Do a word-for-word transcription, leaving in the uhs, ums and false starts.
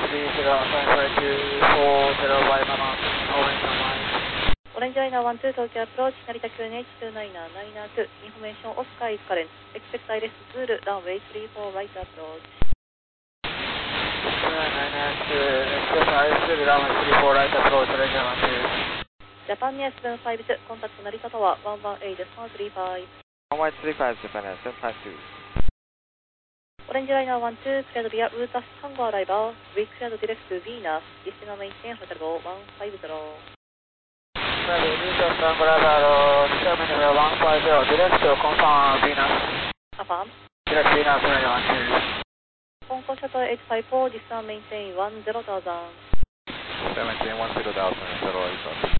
オレンジライナーワンツー東京アプローチ、成田 キューエヌエイチツーナイナーナイナーツー、インフォメーションオスカーイズカレント、エクセプトアイレスツール、ランウェイスリーフォーライトアプローチ。ジャパンニアセブンファイブツー、コンタクト成田タワー、ワンワンエイトスリーファイブ。 ワンワンスリーファイブ、ジャパンニアセブンファイブツー。 オレンジライナーワンツー、クリアドビア、ルータスタンゴアライバー、ウィーククリアドディレクトヴィーナス、ディスティナメイテンホテル号ワンファイブゼロ。 Lutas Tango determine one five zero, direct to confirm Venus. Affirm. Direct Venus, one two. Concord Shuttle eight five four, distance maintain one zero thousand. Maintain one zero thousand, zero eight thousand.